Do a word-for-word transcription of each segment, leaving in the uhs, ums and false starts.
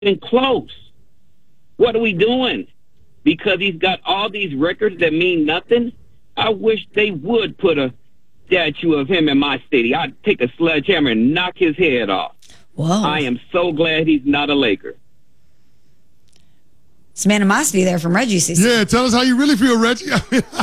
even close. What are we doing? Because he's got all these records that mean nothing? I wish they would put a statue of him in my city. I'd take a sledgehammer and knock his head off. Whoa. I am so glad he's not a Laker. Some animosity there from Reggie, C C. Yeah, tell us how you really feel, Reggie. I mean,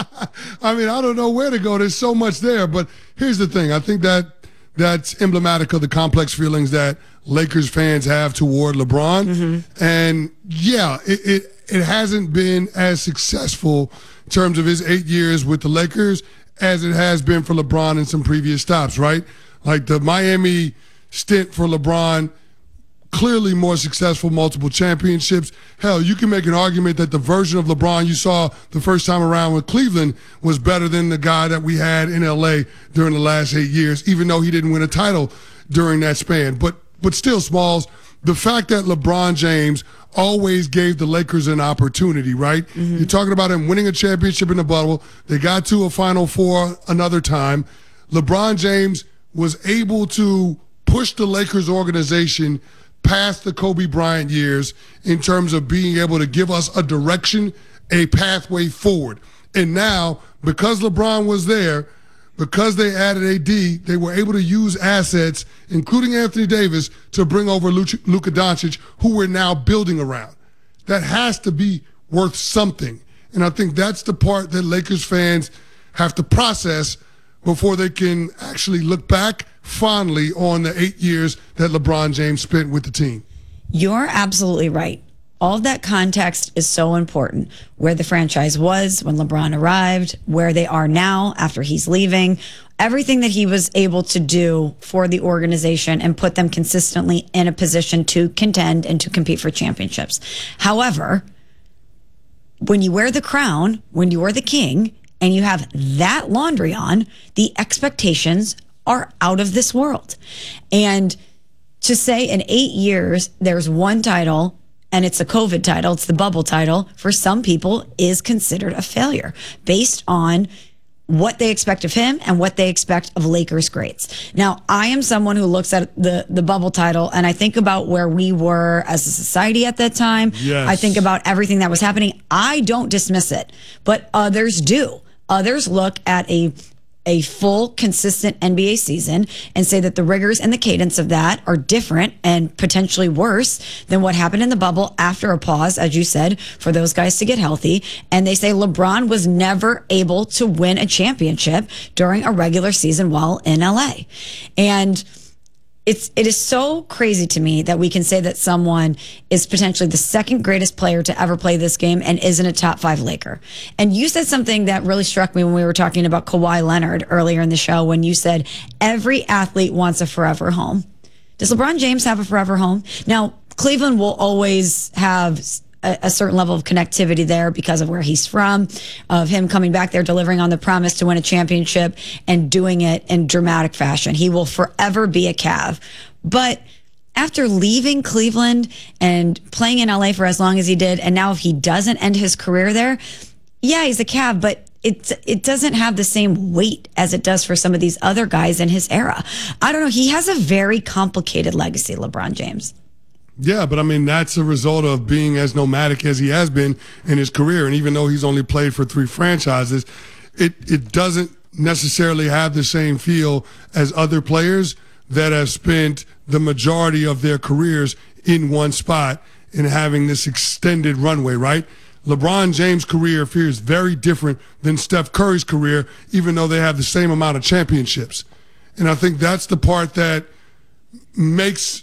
I mean, I don't know where to go. There's so much there. But here's the thing. I think that that's emblematic of the complex feelings that Lakers fans have toward LeBron. Mm-hmm. And, yeah, it, it, it hasn't been as successful in terms of his eight years with the Lakers as it has been for LeBron in some previous stops, right? Like the Miami stint for LeBron, clearly more successful, multiple championships. Hell, you can make an argument that the version of LeBron you saw the first time around with Cleveland was better than the guy that we had in L A during the last eight years, even though he didn't win a title during that span. But but still, Smalls, the fact that LeBron James always gave the Lakers an opportunity, right? Mm-hmm. You're talking about him winning a championship in the bubble. They got to a Final Four another time. LeBron James was able to push the Lakers organization past the Kobe Bryant years in terms of being able to give us a direction, a pathway forward. And now, because LeBron was there, because they added A D, they were able to use assets, including Anthony Davis, to bring over Luka Doncic, who we're now building around. That has to be worth something. And I think that's the part that Lakers fans have to process before they can actually look back fondly on the eight years that LeBron James spent with the team. You're absolutely right. All of that context is so important. Where the franchise was when LeBron arrived, where they are now after he's leaving, everything that he was able to do for the organization and put them consistently in a position to contend and to compete for championships. However, when you wear the crown, when you are the king, and you have that laundry on, the expectations are out of this world. And to say in eight years, there's one title and it's a COVID title, it's the bubble title, for some people is considered a failure based on what they expect of him and what they expect of Lakers greats. Now, I am someone who looks at the, the bubble title and I think about where we were as a society at that time. Yes. I think about everything that was happening. I don't dismiss it, but others do. Others look at a a full, consistent N B A season and say that the rigors and the cadence of that are different and potentially worse than what happened in the bubble after a pause, as you said, for those guys to get healthy. And they say LeBron was never able to win a championship during a regular season while in L A. And It's, it is so crazy to me that we can say that someone is potentially the second greatest player to ever play this game and isn't a top five Laker. And you said something that really struck me when we were talking about Kawhi Leonard earlier in the show, when you said every athlete wants a forever home. Does LeBron James have a forever home? Now, Cleveland will always have a, a certain level of connectivity there because of where he's from, of him coming back there, delivering on the promise to win a championship and doing it in dramatic fashion. He will forever be a Cav. But after leaving Cleveland and playing in L A for as long as he did, and now if he doesn't end his career there, yeah, he's a Cav, but it, it doesn't have the same weight as it does for some of these other guys in his era. I don't know. He has a very complicated legacy, LeBron James. Yeah, but I mean, that's a result of being as nomadic as he has been in his career. And even though he's only played for three franchises, it, it doesn't necessarily have the same feel as other players that have spent the majority of their careers in one spot and having this extended runway, right? LeBron James' career feels very different than Steph Curry's career, even though they have the same amount of championships. And I think that's the part that makes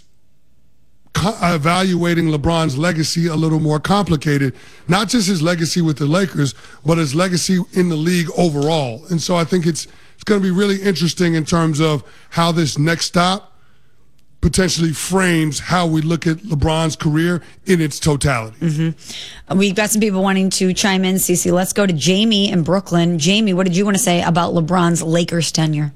evaluating LeBron's legacy a little more complicated. Not just his legacy with the Lakers, but his legacy in the league overall. And so I think it's it's going to be really interesting in terms of how this next stop potentially frames how we look at LeBron's career in its totality. Mm-hmm. We've got some people wanting to chime in, Cece. Let's go to Jamie in Brooklyn. Jamie, what did you want to say about LeBron's Lakers tenure?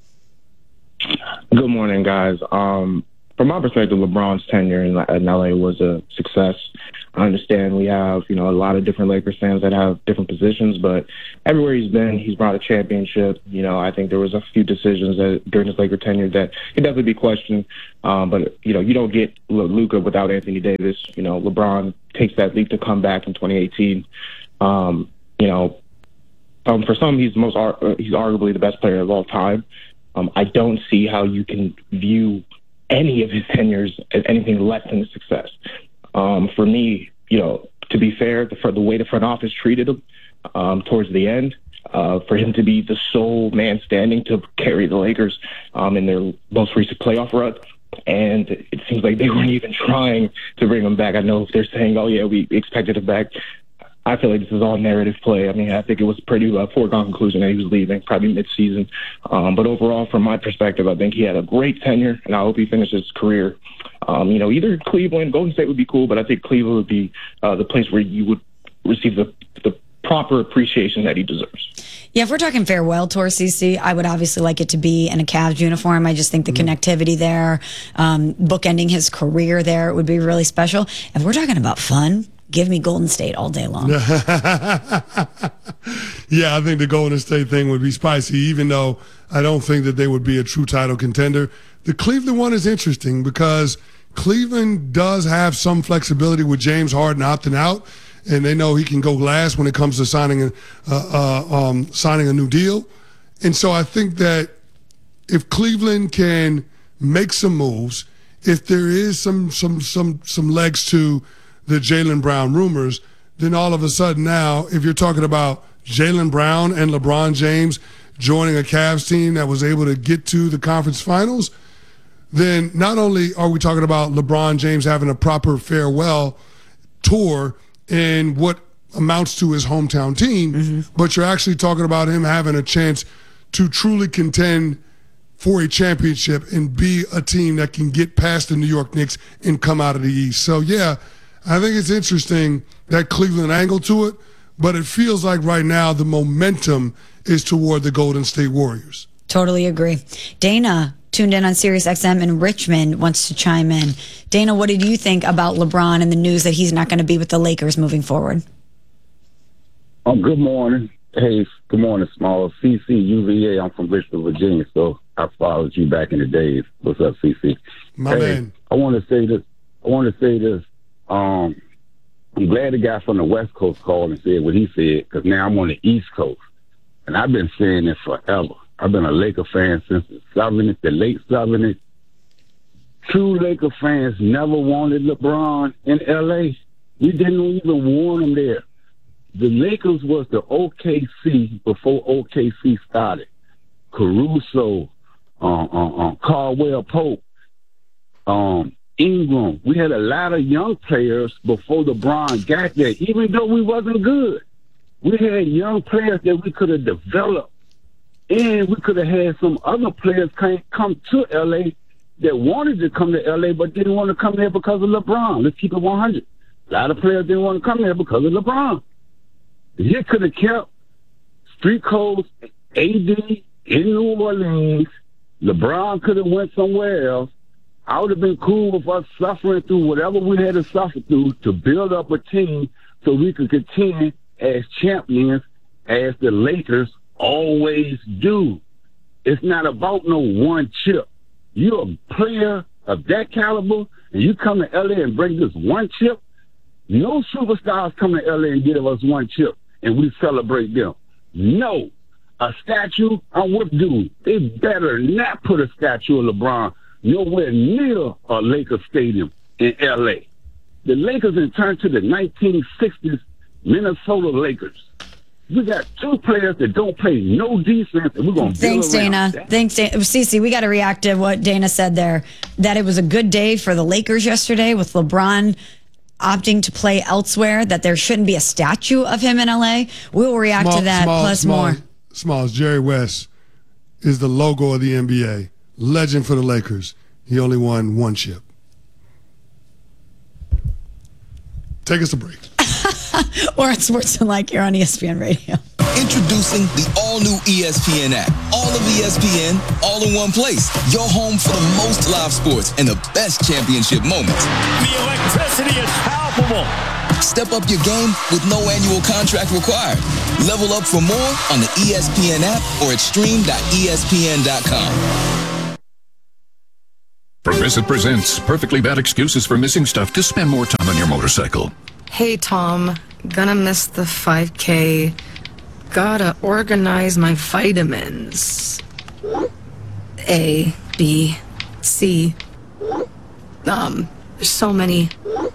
Good morning, guys. Um, From my perspective, LeBron's tenure in, in L A was a success. I understand we have, you know, a lot of different Lakers fans that have different positions, but everywhere he's been, he's brought a championship. You know, I think there was a few decisions that during his Laker tenure that could definitely be questioned. Um, but, you know, you don't get Luka without Anthony Davis. You know, LeBron takes that leap to come back in twenty eighteen. Um, you know, um, for some, he's most he's arguably the best player of all time. Um, I don't see how you can view any of his tenures as anything less than a success. Um, for me, you know, to be fair, the, for the way the front office treated him um, towards the end, uh, for him to be the sole man standing to carry the Lakers um, in their most recent playoff run, and it seems like they weren't even trying to bring him back. I know if they're saying, oh, yeah, we expected him back. I feel like this is all narrative play. I mean, I think it was pretty uh, foregone conclusion that he was leaving, probably mid-season. Um, but overall, from my perspective, I think he had a great tenure, and I hope he finishes his career. Um, you know, either Cleveland, Golden State would be cool, but I think Cleveland would be uh, the place where you would receive the, the proper appreciation that he deserves. Yeah, if we're talking farewell tour, C C, I would obviously like it to be in a Cavs uniform. I just think the mm-hmm. connectivity there, um, bookending his career there, it would be really special. If we're talking about fun, give me Golden State all day long. Yeah, I think the Golden State thing would be spicy, even though I don't think that they would be a true title contender. The Cleveland one is interesting because Cleveland does have some flexibility with James Harden opting out, and they know he can go last when it comes to signing a, uh, uh, um, signing a new deal. And so I think that if Cleveland can make some moves, if there is some some some some legs to the Jaylen Brown rumors, then all of a sudden now, if you're talking about Jaylen Brown and LeBron James joining a Cavs team that was able to get to the conference finals, then not only are we talking about LeBron James having a proper farewell tour in what amounts to his hometown team, mm-hmm. but you're actually talking about him having a chance to truly contend for a championship and be a team that can get past the New York Knicks and come out of the East. So, yeah, I think it's interesting, that Cleveland angle to it, but it feels like right now the momentum is toward the Golden State Warriors. Totally agree. Dana, tuned in on Sirius X M in Richmond, wants to chime in. Dana, what did you think about LeBron and the news that he's not going to be with the Lakers moving forward? Oh, good morning. Hey, good morning, Small. C C, U V A, I'm from Richmond, Virginia, so I followed you back in the days. What's up, C C? My hey, man. I want to say this. I want to say this. Um, I'm glad the guy from the West Coast called and said what he said, because now I'm on the East Coast. And I've been saying it forever. I've been a Laker fan since the seventies, the late seventies. True Laker fans never wanted LeBron in L A. We didn't even want him there. The Lakers was the O K C before O K C started. Caruso, um, um, um, Caldwell Pope, um, Ingram. We had a lot of young players before LeBron got there, even though we wasn't good. We had young players that we could have developed, and we could have had some other players come, come to L A that wanted to come to L A but didn't want to come there because of LeBron. Let's keep it one hundred. A lot of players didn't want to come there because of LeBron. You could have kept street codes, A D in New Orleans. LeBron could have went somewhere else. I would have been cool with us suffering through whatever we had to suffer through to build up a team so we could continue as champions, as the Lakers always do. It's not about no one chip. You're a player of that caliber, and you come to L A and bring this one chip. No superstars come to L A and give us one chip, and we celebrate them. No. A statue, I'm with dude. They better not put a statue of LeBron nowhere near a Lakers stadium in L A. The Lakers returned to the nineteen sixties Minnesota Lakers. We got two players that don't play no defense, and we're going to Thanks, Dana. That. Thanks, Dana. Cece, we got to react to what Dana said there, that it was a good day for the Lakers yesterday with LeBron opting to play elsewhere, that there shouldn't be a statue of him in L A. We will react small, to that, small, plus small, more. Smalls, Jerry West is the logo of the N B A. Legend for the Lakers. He only won one chip. Take us a break. Or on Sports Like here on E S P N Radio. Introducing the all-new E S P N app. All of E S P N, all in one place. Your home for the most live sports and the best championship moments. The electricity is palpable. Step up your game with no annual contract required. Level up for more on the E S P N app or at stream dot E S P N dot com. Progressive presents Perfectly Bad Excuses for Missing Stuff to Spend More Time on Your Motorcycle. Hey, Tom. Gonna miss the five K. Gotta organize my vitamins. A, B, C. Um, there's so many.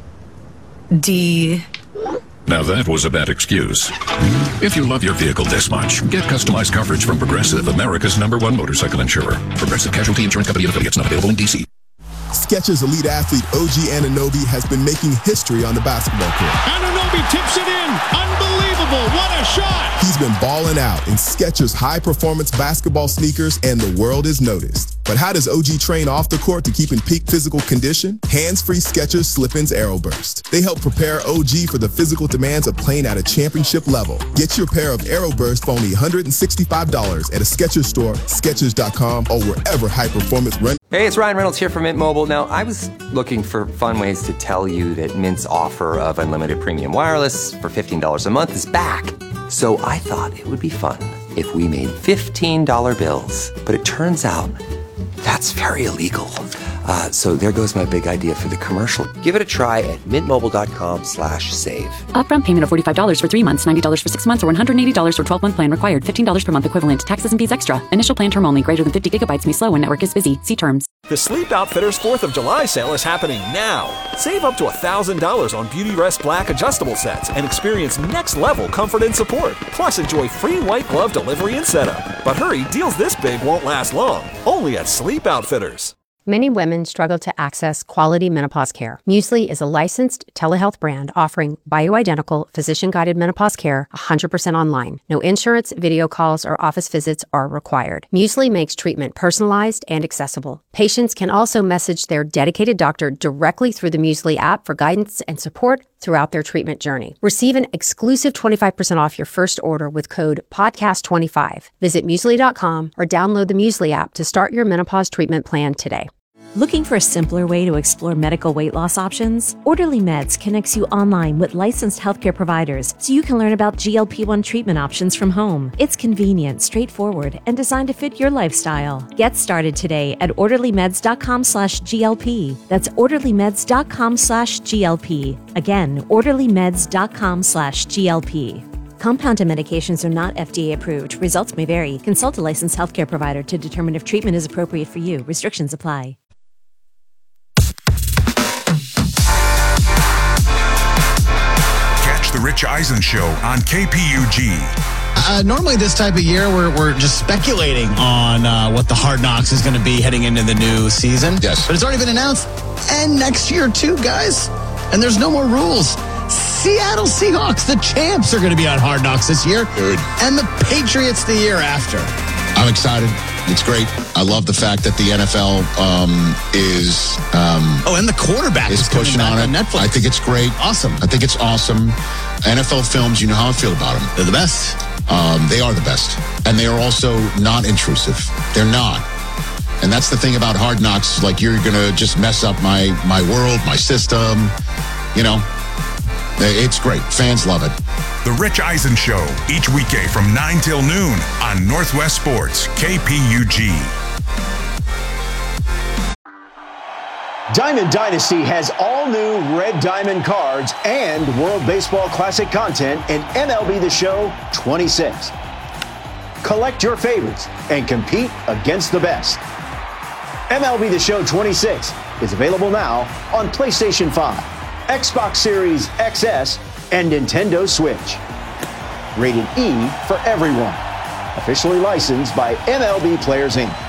D. Now that was a bad excuse. If you love your vehicle this much, get customized coverage from Progressive, America's number one motorcycle insurer. Progressive Casualty Insurance Company and affiliates, not available in D C. Skechers elite athlete O G Anunoby has been making history on the basketball court. Anunoby tips it in. Unbelievable. What a shot. He's been balling out in Skechers high-performance basketball sneakers, and the world is noticed. But how does O G train off the court to keep in peak physical condition? Hands-free Skechers Slip-ins Aeroburst. They help prepare O G for the physical demands of playing at a championship level. Get your pair of Aeroburst for only one hundred sixty-five dollars at a Skechers store, Skechers dot com, or wherever high-performance run. Hey, it's Ryan Reynolds here from Mint Mobile. Now, I was looking for fun ways to tell you that Mint's offer of unlimited premium wireless for fifteen dollars a month is back. So I thought it would be fun if we made fifteen dollar bills. But it turns out that's very illegal. Uh, so there goes my big idea for the commercial. Give it a try at mintmobile.com slash save. Upfront payment of forty-five dollars for three months, ninety dollars for six months, or one hundred eighty dollars for twelve-month plan required. fifteen dollars per month equivalent. Taxes and fees extra. Initial plan term only. Greater than fifty gigabytes may slow when network is busy. See terms. The Sleep Outfitters fourth of July sale is happening now. Save up to one thousand dollars on Beauty Rest Black adjustable sets and experience next-level comfort and support. Plus, enjoy free white glove delivery and setup. But hurry, deals this big won't last long. Only at Sleep Outfitters. Many women struggle to access quality menopause care. Muesli is a licensed telehealth brand offering bioidentical, physician-guided menopause care one hundred percent online. No insurance, video calls, or office visits are required. Muesli makes treatment personalized and accessible. Patients can also message their dedicated doctor directly through the Muesli app for guidance and support throughout their treatment journey. Receive an exclusive twenty-five percent off your first order with code podcast twenty-five. Visit muesli dot com or download the Muesli app to start your menopause treatment plan today. Looking for a simpler way to explore medical weight loss options? Orderly Meds connects you online with licensed healthcare providers so you can learn about G L P one treatment options from home. It's convenient, straightforward, and designed to fit your lifestyle. Get started today at orderlymeds.com slash GLP. That's orderlymeds.com slash GLP. Again, orderlymeds.com slash GLP. Compounded medications are not F D A approved. Results may vary. Consult a licensed healthcare provider to determine if treatment is appropriate for you. Restrictions apply. The Rich Eisen Show on K P U G. Uh, normally this time of year, we're, we're just speculating on uh, what the Hard Knocks is going to be heading into the new season. Yes. But it's already been announced. And next year too, guys. And there's no more rules. Seattle Seahawks, the champs, are going to be on Hard Knocks this year. Good. And the Patriots the year after. I'm excited. It's great. I love the fact that the N F L um, is... Um, oh, and the quarterback is, is pushing on it. on Netflix. I think it's great. Awesome. I think it's awesome. N F L films, you know how I feel about them. They're the best. Um, they are the best. And they are also not intrusive. They're not. And that's the thing about Hard Knocks. Like, you're going to just mess up my, my world, my system. You know, it's great. Fans love it. The Rich Eisen Show, each weekday from nine till noon on Northwest Sports, K P U G. Diamond Dynasty has all new Red Diamond cards and World Baseball Classic content in M L B The Show twenty-six. Collect your favorites and compete against the best. M L B The Show twenty-six is available now on PlayStation five, Xbox Series X S, and Nintendo Switch. Rated E for everyone. Officially licensed by M L B Players Incorporated.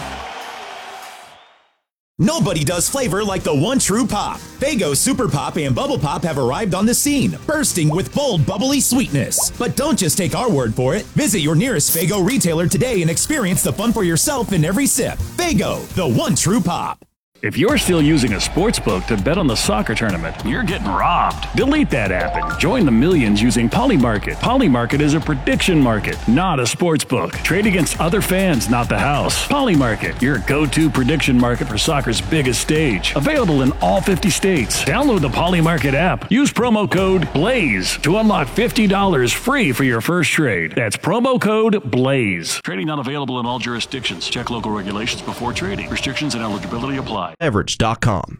Nobody does flavor like the one true pop. Faygo Super Pop and Bubble Pop have arrived on the scene, bursting with bold, bubbly sweetness. But don't just take our word for it. Visit your nearest Faygo retailer today and experience the fun for yourself in every sip. Faygo, the one true pop. If you're still using a sports book to bet on the soccer tournament, you're getting robbed. Delete that app and join the millions using Polymarket. Polymarket is a prediction market, not a sports book. Trade against other fans, not the house. Polymarket, your go-to prediction market for soccer's biggest stage. Available in all fifty states. Download the Polymarket app. Use promo code BLAZE to unlock fifty dollars free for your first trade. That's promo code BLAZE. Trading not available in all jurisdictions. Check local regulations before trading. Restrictions and eligibility apply. Leverage dot com.